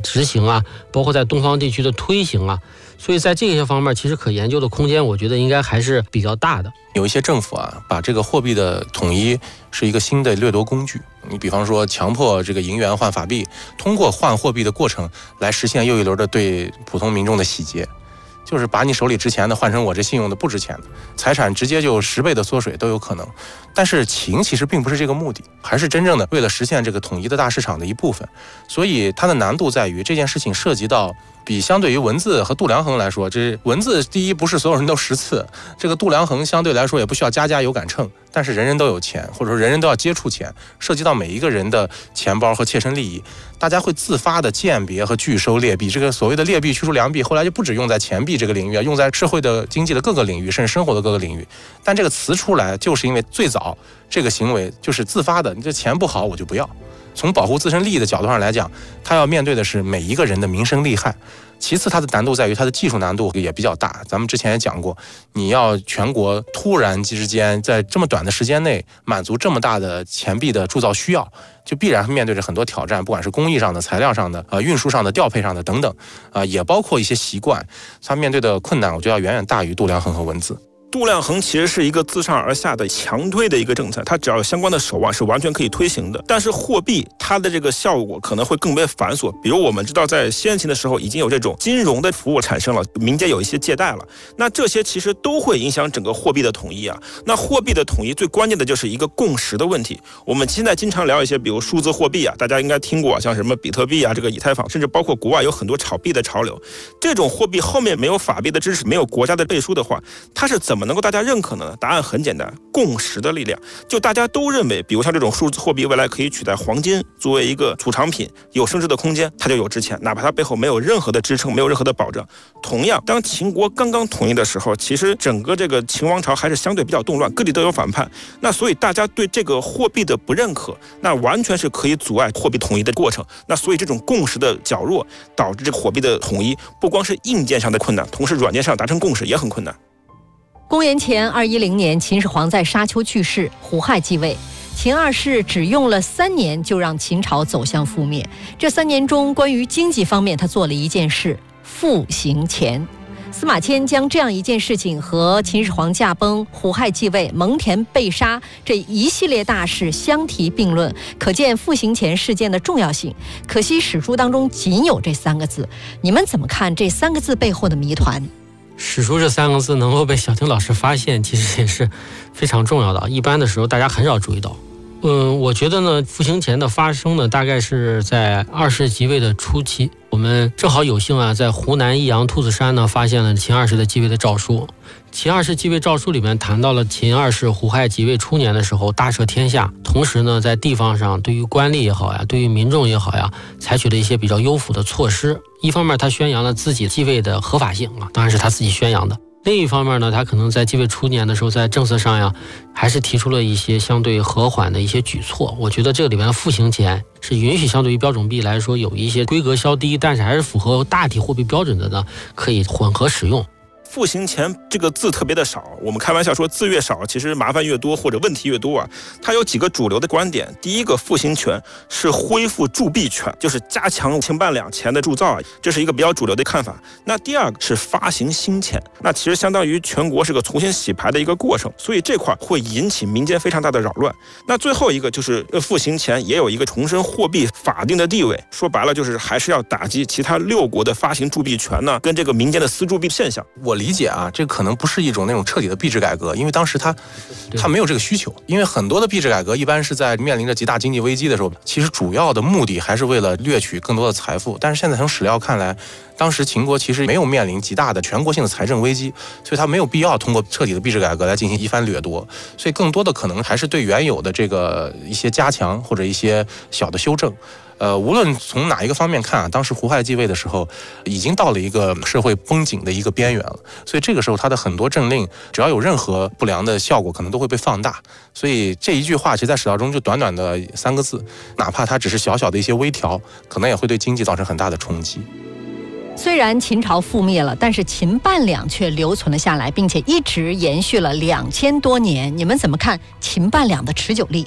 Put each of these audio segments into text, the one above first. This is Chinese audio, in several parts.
执行啊，包括在东方地区的推行啊，所以在这些方面其实可研究的空间我觉得应该还是比较大的。 有一些政府啊，把这个货币的统一是一个新的掠夺工具，你比方说强迫这个银元换法币，通过换货币的过程来实现又一轮的对普通民众的洗劫，就是把你手里值钱的换成我这信用的不值钱的，财产直接就10倍的缩水都有可能。但是秦其实并不是这个目的，还是真正的为了实现这个统一的大市场的一部分，所以它的难度在于这件事情涉及到比相对于文字和度量衡来说，这文字第一不是所有人都识字，这个度量衡相对来说也不需要家有杆秤，但是人人都有钱，或者说人人都要接触钱，涉及到每一个人的钱包和切身利益，大家会自发的鉴别和拒收劣币。这个所谓的劣币驱逐良币后来就不只用在钱币这个领域啊，用在社会的经济的各个领域，甚至生活的各个领域。但这个词出来就是因为最早这个行为就是自发的，你这钱不好我就不要。从保护自身利益的角度上来讲，他要面对的是每一个人的民生利害。其次它的难度在于它的技术难度也比较大，咱们之前也讲过，你要全国突然之间在这么短的时间内满足这么大的钱币的铸造需要，就必然面对着很多挑战，不管是工艺上的、材料上的、运输上的、调配上的等等，也包括一些习惯，它面对的困难我觉得要远远大于度量衡和文字。 度量衡其实是一个自上而下的强推的一个政策，它只要有相关的手腕是完全可以推行的。但是货币它的这个效果可能会更为繁琐，比如我们知道在先秦的时候已经有这种金融的服务产生了，民间有一些借贷了，那这些其实都会影响整个货币的统一啊。那货币的统一最关键的就是一个共识的问题。我们现在经常聊一些比如数字货币啊，大家应该听过像什么比特币啊，这个以太坊，甚至包括国外有很多炒币的潮流。这种货币后面没有法币的支持，没有国家的背书的话，它是怎么能够大家认可呢？答案很简单，共识的力量。就大家都认为，比如像这种数字货币未来可以取代黄金作为一个储藏品，有升值的空间，它就有值钱，哪怕它背后没有任何的支撑，没有任何的保障。同样，当秦国刚刚统一的时候，其实整个这个秦王朝还是相对比较动乱，各地都有反叛。那所以大家对这个货币的不认可，那完全是可以阻碍货币统一的过程。那所以这种共识的较弱，导致这个货币的统一不光是硬件上的困难，同时软件上达成共识也很困难。 公元前210年，秦始皇在沙丘去世，胡亥继位。秦二世只用了3年就让秦朝走向覆灭。这3年中，关于经济方面，他做了一件事：复兴钱。司马迁将这样一件事情和秦始皇驾崩、胡亥继位、蒙恬被杀这一系列大事相提并论，可见复兴钱事件的重要性。可惜史书当中仅有这3个字，你们怎么看这3个字背后的谜团？ 史书这3个字能够被小婷老师发现，其实也是非常重要的，一般的时候大家很少注意到。我觉得呢，复兴钱的发生呢，大概是在2世即位的初期。我们正好有幸啊，在湖南益阳兔子山呢，发现了秦二世的继位的诏书。秦二世继位诏书里面谈到了秦二世胡亥即位初年的时候大赦天下，同时呢，在地方上对于官吏也好呀，对于民众也好呀，采取了一些比较优抚的措施。一方面他宣扬了自己继位的合法性啊，当然是他自己宣扬的。另一方面呢，他可能在继位初年的时候，在政策上呀，还是提出了一些相对和缓的一些举措。我觉得这个里面复兴钱是允许相对于标准币来说有一些规格稍低，但是还是符合大体货币标准的呢，可以混合使用。 复兴钱这个字特别的少，我们开玩笑说字越少，其实麻烦越多或者问题越多啊。它有几个主流的观点，第一个，复兴权是恢复铸币权，就是加强秦半两钱的铸造啊，这是一个比较主流的看法。那第二个是发行新钱，那其实相当于全国是个重新洗牌的一个过程，所以这块会引起民间非常大的扰乱。那最后一个就是复兴钱也有一个重申货币法定的地位，说白了就是还是要打击其他6国的发行铸币权呢，跟这个民间的私铸币现象。 我理解啊，这可能不是一种那种彻底的币制改革，因为当时他没有这个需求。因为很多的币制改革一般是在面临着极大经济危机的时候，其实主要的目的还是为了掠取更多的财富。但是现在从史料看来，当时秦国其实没有面临极大的全国性的财政危机，所以他没有必要通过彻底的币制改革来进行一番掠夺。所以更多的可能还是对原有的这个一些加强或者一些小的修正。无论从哪一个方面看啊，当时胡亥继位的时候，已经到了一个社会绷紧的一个边缘了，所以这个时候他的很多政令，只要有任何不良的效果，可能都会被放大。所以这一句话，其实在史料中就短短的3个字，哪怕它只是小小的一些微调，可能也会对经济造成很大的冲击。 虽然秦朝覆灭了，但是秦半两却留存了下来，并且一直延续了2000多年。你们怎么看秦半两的持久力？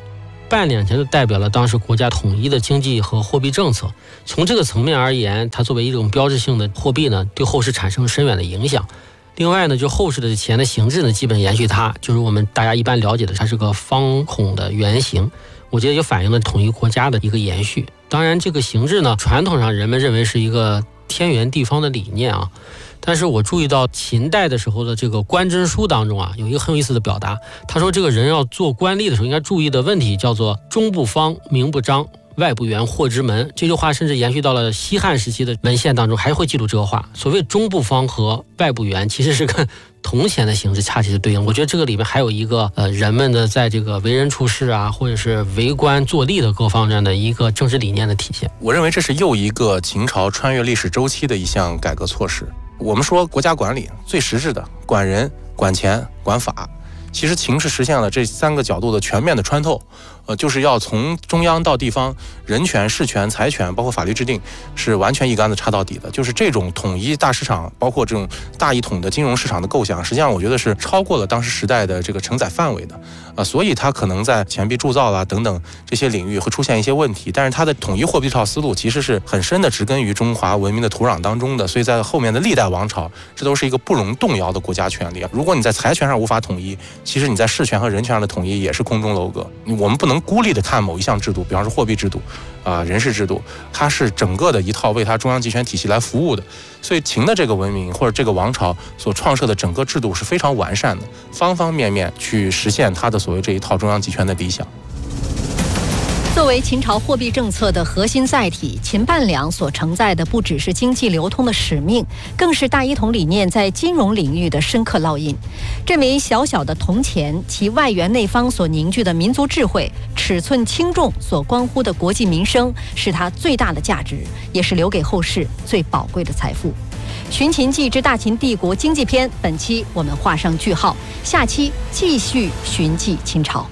半两钱就代表了当时国家统一的经济和货币政策。从这个层面而言，它作为一种标志性的货币呢，对后世产生深远的影响。另外呢，就后世的钱的形制呢，基本延续它，就是我们大家一般了解的，它是个方孔的圆形。我觉得也反映了统一国家的一个延续。当然，这个形制呢，传统上人们认为是一个天圆地方的理念啊。但是我注意到秦代的时候的这个官箴书当中啊，有一个很有意思的表达。他说，这个人要做官吏的时候，应该注意的问题叫做中不方，名不张，外不圆，祸之门。这句话甚至延续到了西汉时期的文献当中，还会记录这个话。所谓中不方和外不圆，其实是跟铜钱的形制恰齐的对应。我觉得这个里面还有一个人们的在这个为人处事啊，或者是为官做吏的各方面的一个政治理念的体现。 我认为这是又一个秦朝穿越历史周期的一项改革措施。我们说国家管理最实质的管人、管钱、管法，其实秦是实现了这3个角度的全面的穿透。就是要从中央到地方，人权、事权、财权，包括法律制定，是完全一竿子插到底的。就是这种统一大市场，包括这种大一统的金融市场的构想，实际上我觉得是超过了当时时代的这个承载范围的。所以它可能在钱币铸造啦等等这些领域会出现一些问题。但是它的统一货币这套思路其实是很深的植根于中华文明的土壤当中的。所以在后面的历代王朝，这都是一个不容动摇的国家权力。如果你在财权上无法统一，其实你在事权和人权上的统一也是空中楼阁。我们不能孤立的看某一项制度，比方说货币制度人事制度，它是整个的一套为它中央集权体系来服务的。所以秦的这个文明或者这个王朝所创设的整个制度是非常完善的，方方面面去实现它的所谓这一套中央集权的理想。 作为秦朝货币政策的核心载体，秦半两所承载的不只是经济流通的使命，更是大一统理念在金融领域的深刻烙印。这枚小小的铜钱，其外圆内方所凝聚的民族智慧，尺寸轻重所关乎的国计民生，是它最大的价值，也是留给后世最宝贵的财富。《寻秦记之大秦帝国经济篇》，本期我们画上句号，下期继续寻迹秦朝。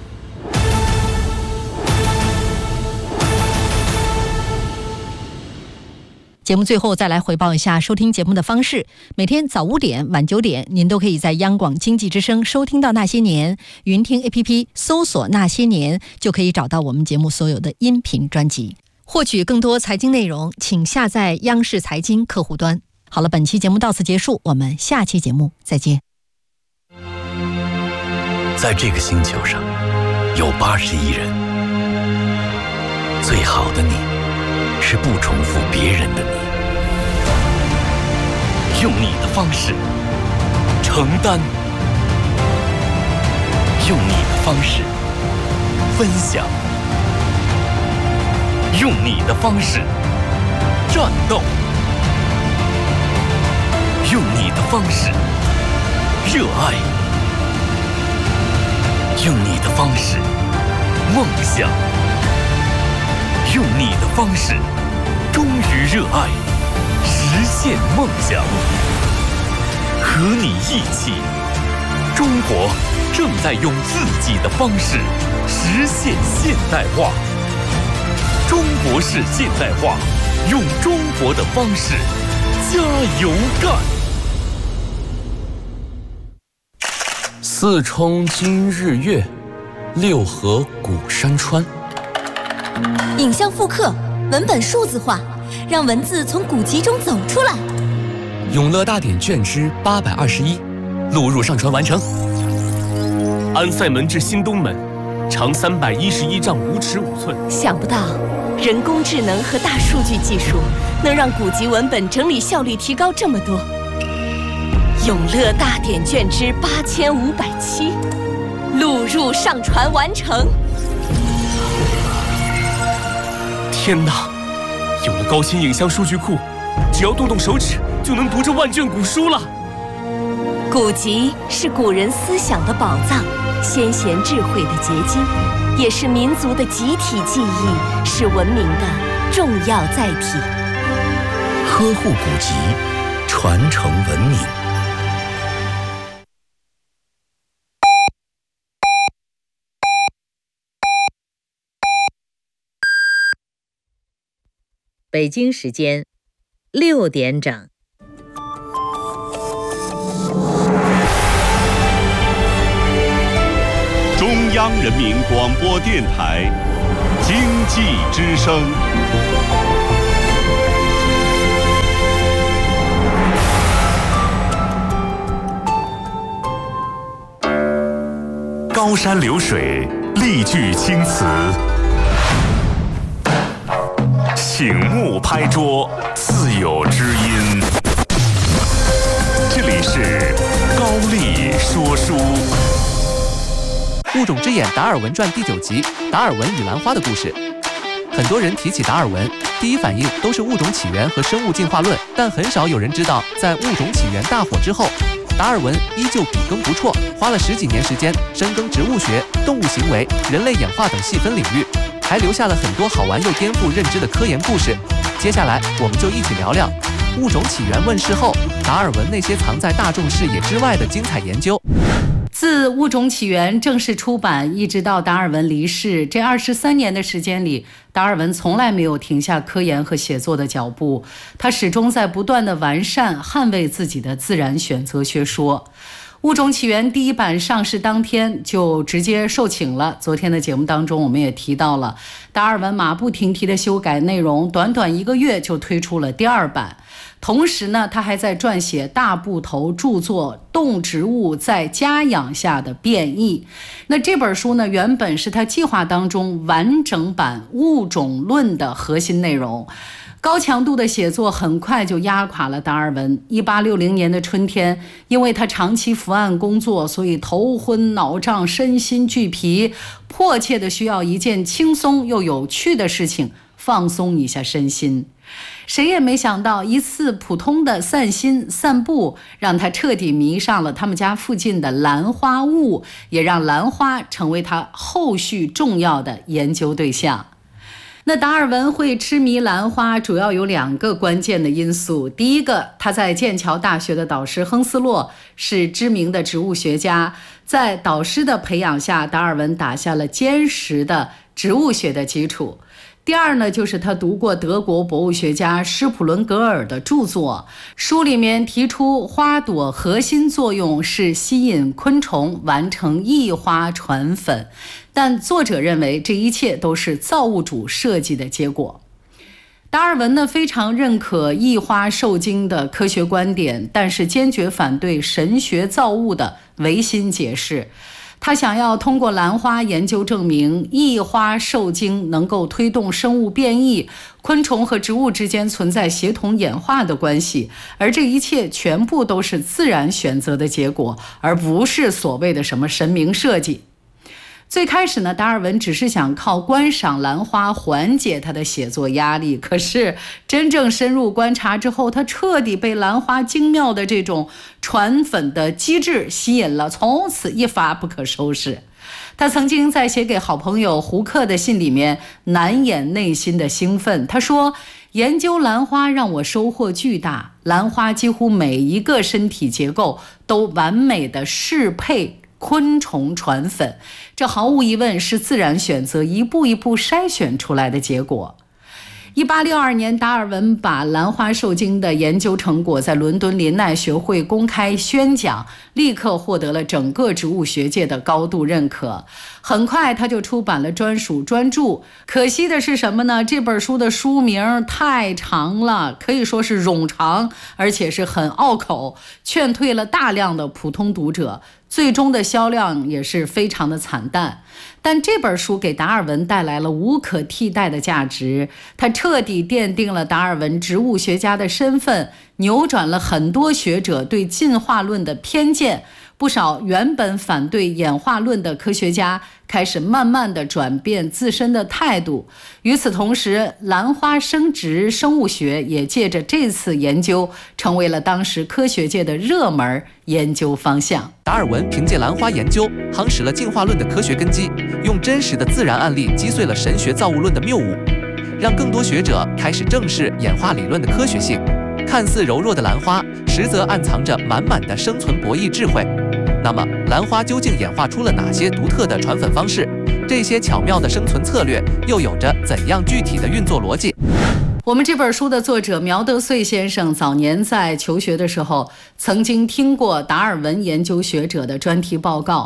节目最后再来回报一下收听节目的方式。每天早5点、晚9点，您都可以在央广经济之声收听到那些年。云听 APP 搜索那些年，就可以找到我们节目所有的音频专辑。获取更多财经内容，请下载央视财经客户端。好了，本期节目到此结束，我们下期节目再见。 在这个星球上有80亿人，最好的你是不重复别人的你，用你的方式承担，用你的方式分享，用你的方式战斗，用你的方式热爱，用你的方式梦想，用你的方式忠于热爱，实现梦想。和你一起，中国正在用自己的方式实现现代化。中国式现代化，用中国的方式加油干。 四冲今日月，六合古山川。 影像复刻，文本数字化，让文字从古籍中走出来。 永乐大典卷之821，录入上传完成。 安塞门至新东门，长311丈5尺5寸。 想不到，人工智能和大数据技术能让古籍文本整理效率提高这么多。永乐大典卷之8507，录入上传完成。 天哪！有了高清影像数据库，只要动动手指就能读这万卷古书了。 古籍是古人思想的宝藏，先贤智慧的结晶，也是民族的集体记忆，是文明的重要载体。 呵护古籍，传承文明。 北京时间6点整。 中央人民广播电台经济之声。高山流水，丽句青词，醒目拍桌，自有知音。这里是高丽说书。 物种之眼达尔文传第9集，达尔文与兰花的故事。很多人提起达尔文，第一反应都是物种起源和生物进化论，但很少有人知道，在物种起源大火之后，达尔文依旧笔耕不辍，花了10几年时间深耕植物学、动物行为、人类演化等细分领域，还留下了很多好玩又颠覆认知的科研故事。接下来我们就一起聊聊物种起源问世后，达尔文那些藏在大众视野之外的精彩研究。 自《物种起源》正式出版，一直到达尔文离世，这23年的时间里，达尔文从来没有停下科研和写作的脚步，他始终在不断地完善、捍卫自己的自然选择学说。《物种起源》第1版上市当天就直接售罄了。昨天的节目当中我们也提到了，达尔文马不停蹄的修改内容，短短1个月就推出了第2版。同时呢，他还在撰写大部头著作《动植物在家养下的变异》。那这本书呢，原本是他计划当中完整版《物种论》的核心内容。高强度的写作很快就压垮了达尔文。1860年的春天，因为他长期伏案工作，所以头昏脑胀，身心俱疲，迫切的需要一件轻松又有趣的事情，放松一下身心。谁也没想到，一次普通的散心散步，让他彻底迷上了他们家附近的兰花坞，也让兰花成为他后续重要的研究对象。那达尔文会痴迷兰花，主要有2个关键的因素。第一个，他在剑桥大学的导师亨斯洛是知名的植物学家，在导师的培养下，达尔文打下了坚实的植物学的基础。第二呢，就是他读过德国博物学家施普伦格尔的著作，书里面提出花朵核心作用是吸引昆虫完成异花传粉，但作者认为这一切都是造物主设计的结果。达尔文呢非常认可异花受精的科学观点，但是坚决反对神学造物的唯心解释。他想要通过兰花研究证明异花受精能够推动生物变异，昆虫和植物之间存在协同演化的关系，而这一切全部都是自然选择的结果，而不是所谓的什么神明设计。最开始呢，达尔文只是想靠观赏兰花缓解他的写作压力，可是真正深入观察之后，他彻底被兰花精妙的这种传粉的机制吸引了，从此一发不可收拾。他曾经在写给好朋友胡克的信里面难掩内心的兴奋，他说，研究兰花让我收获巨大，兰花几乎每一个身体结构都完美的适配昆虫传粉，这毫无疑问是自然选择一步一步筛选出来的结果。1862年，达尔文把兰花受精的研究成果在伦敦林奈学会公开宣讲，立刻获得了整个植物学界的高度认可。很快他就出版了专属专著，可惜的是什么呢？这本书的书名太长了，可以说是冗长，而且是很拗口，劝退了大量的普通读者，最终的销量也是非常的惨淡。但这本书给达尔文带来了无可替代的价值，它彻底奠定了达尔文植物学家的身份，扭转了很多学者对进化论的偏见。不少原本反对演化论的科学家开始慢慢地转变自身的态度。与此同时，兰花生殖生物学也借着这次研究成为了当时科学界的热门研究方向。 达尔文凭借兰花研究夯实了进化论的科学根基，用真实的自然案例击碎了神学造物论的谬误，让更多学者开始正视演化理论的科学性。看似柔弱的兰花，实则暗藏着满满的生存博弈智慧。那么，兰花究竟演化出了哪些独特的传粉方式？这些巧妙的生存策略又有着怎样具体的运作逻辑？ 我们这本书的作者苗德穗先生早年在求学的时候，曾经听过达尔文研究学者的专题报告。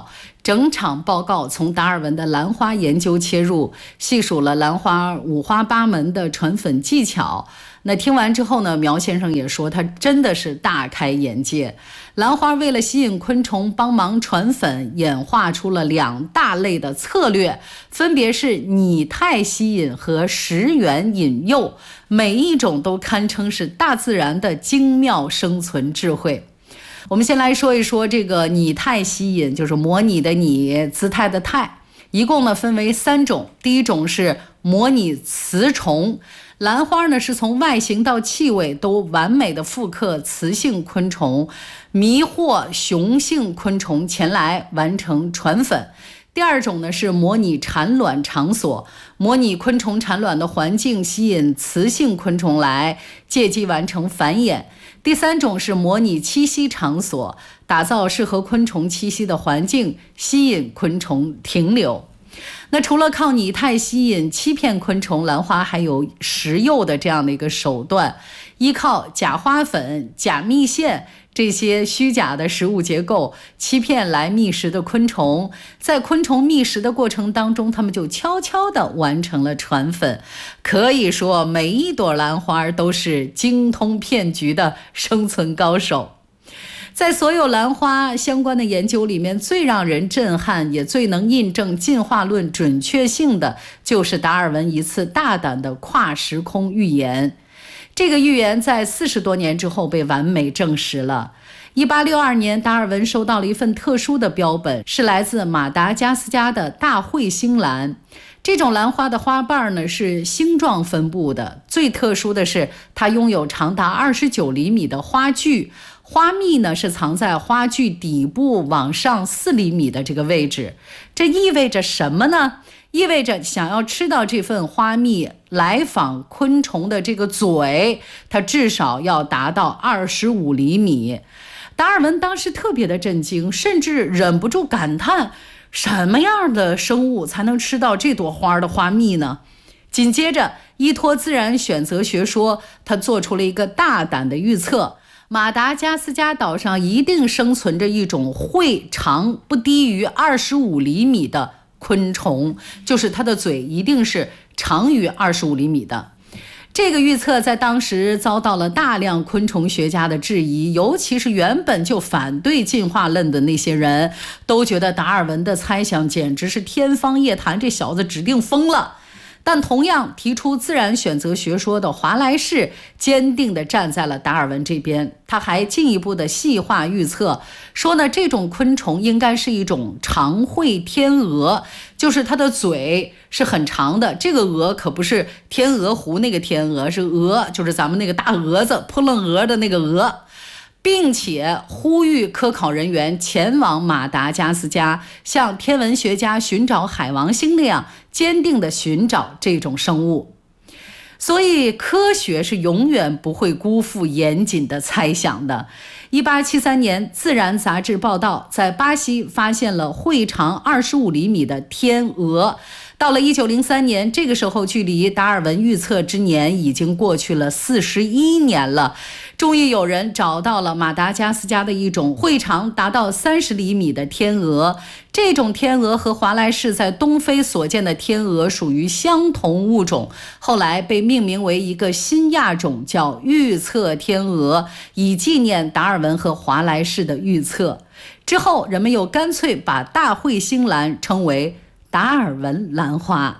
整场报告从达尔文的兰花研究切入，细数了兰花五花八门的传粉技巧。那听完之后呢，苗先生也说他真的是大开眼界。兰花为了吸引昆虫帮忙传粉，演化出了2大类的策略，分别是拟态吸引和食源引诱，每一种都堪称是大自然的精妙生存智慧。我们先来说一说这个拟态吸引，就是模拟的拟，姿态的态，一共呢分为3种。第一种是模拟雌虫，兰花呢是从外形到气味都完美的复刻雌性昆虫，迷惑雄性昆虫前来完成传粉。第二种呢是模拟产卵场所，模拟昆虫产卵的环境，吸引雌性昆虫来，借机完成繁衍。第3种是模拟栖息场所，打造适合昆虫栖息的环境，吸引昆虫停留。那除了靠拟态吸引欺骗昆虫，兰花还有食诱的这样的一个手段，依靠假花粉、假蜜线这些虚假的食物结构，欺骗来觅食的昆虫。在昆虫觅食的过程当中，它们就悄悄地完成了传粉。可以说每一朵兰花都是精通骗局的生存高手。在所有兰花相关的研究里面，最让人震撼也最能印证进化论准确性的，就是达尔文一次大胆的跨时空预言。这个预言在40多年之后被完美证实了。1862年，达尔文收到了一份特殊的标本，是来自马达加斯加的大彗星兰。这种兰花的花瓣呢是星状分布的，最特殊的是它拥有长达29厘米的花距，花蜜呢是藏在花距底部往上4厘米的这个位置。这意味着什么呢？意味着想要吃到这份花蜜，来访昆虫的这个嘴，它至少要达到25厘米。达尔文当时特别的震惊，甚至忍不住感叹，什么样的生物才能吃到这朵花的花蜜呢？紧接着，依托自然选择学说，他做出了一个大胆的预测：马达加斯加岛上一定生存着一种喙长不低于25厘米的昆虫，就是它的嘴一定是长于25厘米的。这个预测在当时遭到了大量昆虫学家的质疑，尤其是原本就反对进化论的那些人，都觉得达尔文的猜想简直是天方夜谭，这小子指定疯了。但同样提出自然选择学说的华莱士坚定地站在了达尔文这边，他还进一步的细化预测，说呢这种昆虫应该是一种长喙天鹅，就是它的嘴是很长的，这个鹅可不是天鹅湖那个天鹅，是鹅，就是咱们那个大蛾子扑棱蛾的那个鹅。并且呼吁科考人员前往马达加斯加，像天文学家寻找海王星那样坚定地寻找这种生物。所以科学是永远不会辜负严谨的猜想的。1873年，《自然》杂志报道，在巴西发现了喙长25厘米的天鹅。到了1903年，这个时候距离达尔文预测之年已经过去了41年了。终于有人找到了马达加斯加的一种喙长达到30厘米的天鹅。这种天鹅和华莱士在东非所见的天鹅属于相同物种，后来被命名为一个新亚种，叫预测天鹅，以纪念达尔文和华莱士的预测。之后人们又干脆把大彗星兰称为达尔文兰花。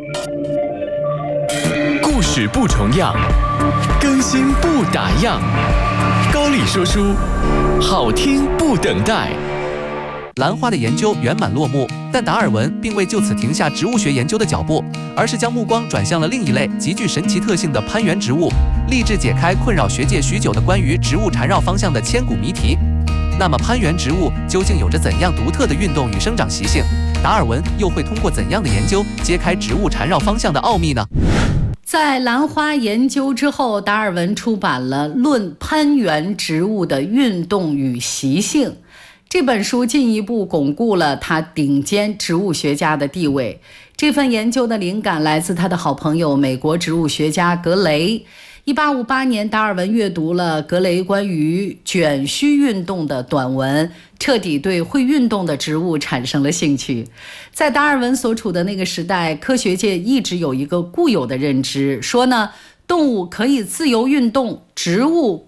故事不重样，更新不打烊。高丽说书，好听不等待。 兰花的研究圆满落幕，但达尔文并未就此停下植物学研究的脚步，而是将目光转向了另一类极具神奇特性的攀援植物，立志解开困扰学界许久的关于植物缠绕方向的千古谜题。那么攀援植物究竟有着怎样独特的运动与生长习性？达尔文又会通过怎样的研究揭开植物缠绕方向的奥秘呢？ 在兰花研究之后，达尔文出版了《论攀援植物的运动与习性》。这本书进一步巩固了他顶尖植物学家的地位。这份研究的灵感来自他的好朋友美国植物学家格雷。 1858年，达尔文阅读了格雷关于卷须运动的短文，彻底对会运动的植物产生了兴趣。在达尔文所处的那个时代，科学界一直有一个固有的认知，说呢，动物可以自由运动，植物